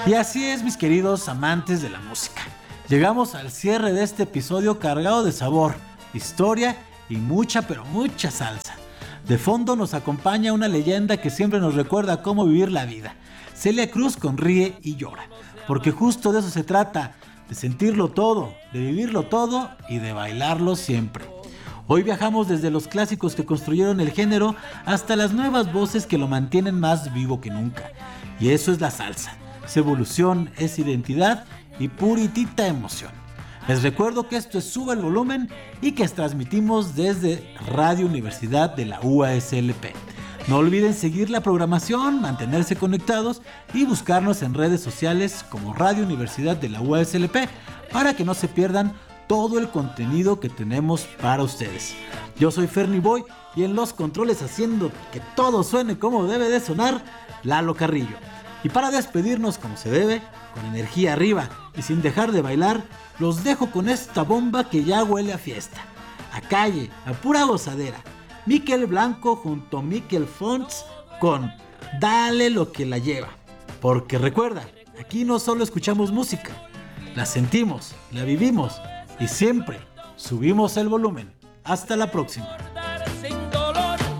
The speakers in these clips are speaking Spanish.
Y así es, mis queridos amantes de la música. Llegamos al cierre de este episodio cargado de sabor, historia y mucha, pero mucha salsa. De fondo nos acompaña una leyenda que siempre nos recuerda cómo vivir la vida. Celia Cruz con Ríe y Llora, porque justo de eso se trata, de sentirlo todo, de vivirlo todo y de bailarlo siempre. Hoy viajamos desde los clásicos que construyeron el género hasta las nuevas voces que lo mantienen más vivo que nunca. Y eso es la salsa. Es evolución, es identidad y puritita emoción. Les recuerdo que esto es Sube el Volumen y que transmitimos desde Radio Universidad de la UASLP. No olviden seguir la programación, mantenerse conectados y buscarnos en redes sociales como Radio Universidad de la UASLP para que no se pierdan todo el contenido que tenemos para ustedes. Yo soy Fernie Boy y en los controles, haciendo que todo suene como debe de sonar, Lalo Carrillo. Y para despedirnos como se debe, con energía arriba y sin dejar de bailar, los dejo con esta bomba que ya huele a fiesta, a calle, a pura gozadera. Miquel Blanco junto a Miquel Fonts con Dale lo que la lleva. Porque recuerda, aquí no solo escuchamos música, la sentimos, la vivimos y siempre subimos el volumen. Hasta la próxima.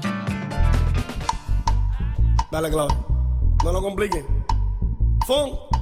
Dale, Claudio. No lo compliquen. Fon.